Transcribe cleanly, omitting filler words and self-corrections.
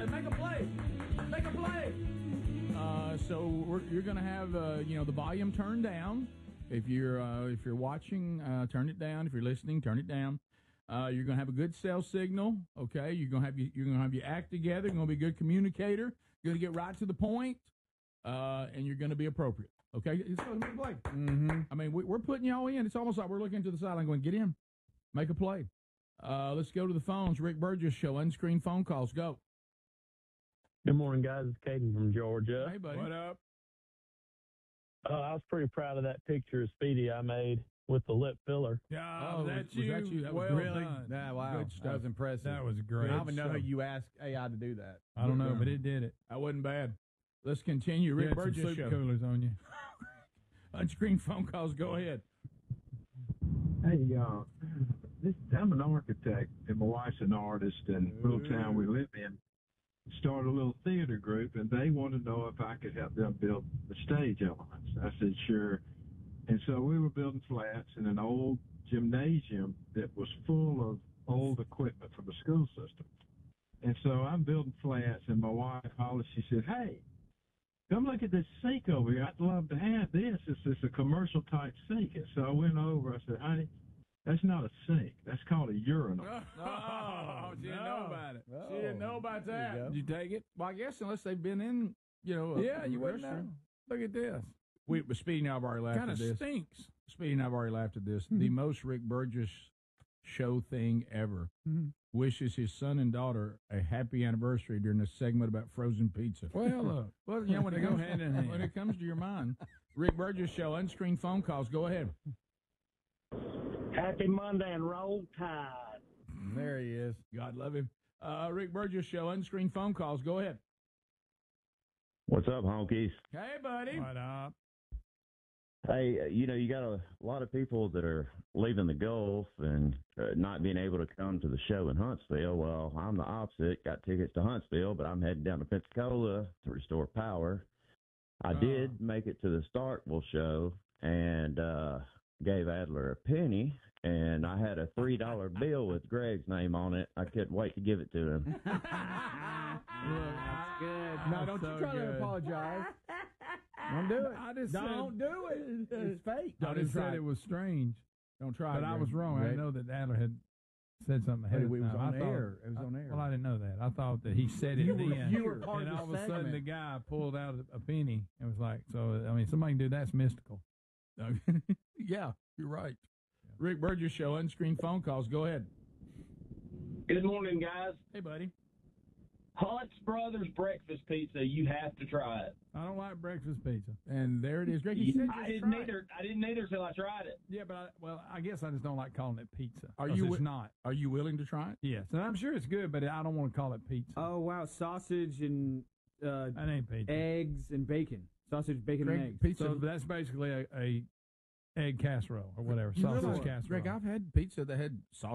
Make a play. Make a play. So you're going to have the volume turned down. If you're watching, turn it down. If you're listening, turn it down. You're going to have a good cell signal. Okay, you're going to have your act together. You're going to be a good communicator. You're going to get right to the point, and you're going to be appropriate. Okay, it's going to make a play. Mm-hmm. I mean, we're putting y'all in. It's almost like we're looking to the sideline going, get in, make a play. Let's go to the phones. Rick Burgess Show, unscreened phone calls. Go. Good morning, guys. It's Caden from Georgia. Hey, buddy. What up? I was pretty proud of that picture of Speedy I made with the lip filler. Yeah, Oh, was that you? That was Well really done. Yeah, wow. Good stuff. That was impressive. That was great. I don't even know how stuff. you asked AI to do that. I don't know, but it did it. That wasn't bad. Let's continue. You Rick had some Burgess soup Show. coolers on you. Unscreened phone calls. Go ahead. Hey, I'm an architect, and my wife's an artist, and the little town we live in started a little theater group, and they wanted to know if I could help them build the stage elements. I said, sure. And so we were building flats in an old gymnasium that was full of old equipment from the school system. And so I'm building flats, and my wife hollers, she said, hey, come look at this sink over here. I'd love to have this. It's a commercial type sink. And so I went over. I said, honey, that's not a sink. That's called a urinal. Oh, she didn't know about it. Oh. She didn't know about There you that. go. Did you take it? Well, I guess unless they've been in, Yeah, you wouldn't restroom. know. Look at this. Speedy and I have already laughed Kind at of this. stinks. Speedy and I have already laughed at this. The most Rick Burgess show thing ever. Wishes his son and daughter a happy anniversary during a segment about frozen pizza. Well, look. Well, when They it go comes, hand in hand. when it comes to your mind, Rick Burgess Show, unscreened phone calls. Go ahead. Happy Monday and roll tide. There he is. God love him. Rick Burgess Show, unscreened phone calls. Go ahead. What's up, honkies? Hey, buddy. What up? Hey, you got a lot of people that are leaving the Gulf and not being able to come to the show in Huntsville. Well, I'm the opposite. Got tickets to Huntsville, but I'm heading down to Pensacola to restore power. I did make it to the Starkville show and gave Adler a penny, and I had a $3 bill with Greg's name on it. I couldn't wait to give it to him. That's good. Now, don't you try to apologize. Don't do it. I just Don't said, do it. It's fake. I just said it was strange, Don't try but it, I Greg. was wrong. I Greg. didn't know that Adler had said something ahead Hey, of it was time. on I thought- air. It was on air. Well, I didn't know that. I thought that he said it You then. were- you were part and of the all of a sudden, segment. the guy pulled out a penny and was like, so, I mean, somebody can do that's mystical. Yeah, you're right. Rick Burgess Show, unscreened phone calls. Go ahead. Good morning, guys. Hey, buddy. Hunt's Brothers breakfast pizza. You have to try it. I don't like breakfast pizza. And there it is. Greg, you said I just didn't try it. either. I didn't either till I tried it. Yeah, but I guess I just don't like calling it pizza. Are 'cause you it's wi- not? Are you willing to try it? Yes, and I'm sure it's good, but I don't want to call it pizza. Oh, wow. Sausage and That ain't pizza. eggs and bacon. Sausage, bacon, Greg, and eggs. pizza. So that's basically a egg casserole or whatever, You sausage realize, casserole. Greg, I've had pizza that had sausage